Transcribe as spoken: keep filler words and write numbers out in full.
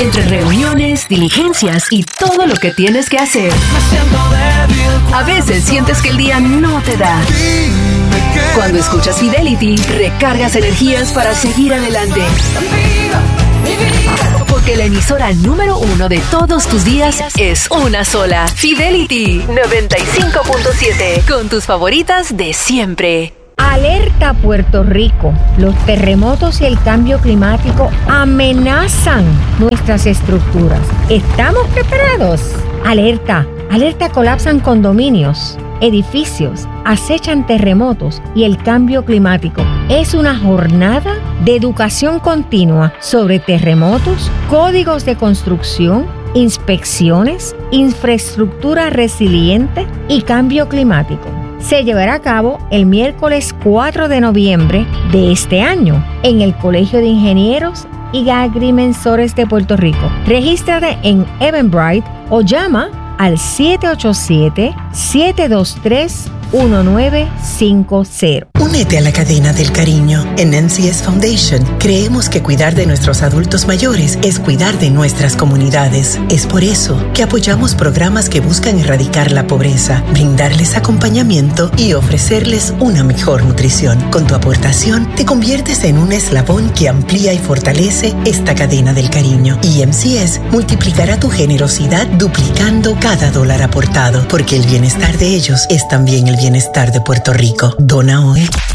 Entre reuniones, diligencias y todo lo que tienes que hacer, a veces sientes que el día no te da. Cuando escuchas Fidelity, recargas energías para seguir adelante. Porque la emisora número uno de todos tus días es una sola. Fidelity noventa y cinco punto siete. Con tus favoritas de siempre. Alerta Puerto Rico. Los terremotos y el cambio climático amenazan nuestras estructuras. ¿Estamos preparados? Alerta. Alerta, colapsan condominios, edificios, acechan terremotos y el cambio climático. Es una jornada de educación continua sobre terremotos, códigos de construcción, inspecciones, infraestructura resiliente y cambio climático. Se llevará a cabo el miércoles cuatro de noviembre de este año en el Colegio de Ingenieros y Agrimensores de Puerto Rico. Regístrate en Eventbrite o llama al siete ocho siete, siete dos tres, uno nueve cinco cero. Únete a la cadena del cariño. En N C S Foundation creemos que cuidar de nuestros adultos mayores es cuidar de nuestras comunidades. Es por eso que apoyamos programas que buscan erradicar la pobreza, brindarles acompañamiento y ofrecerles una mejor nutrición. Con tu aportación te conviertes en un eslabón que amplía y fortalece esta cadena del cariño. Y M C S multiplicará tu generosidad duplicando cada dólar aportado, porque el bienestar de ellos es también el bienestar de Puerto Rico. Dona hoy.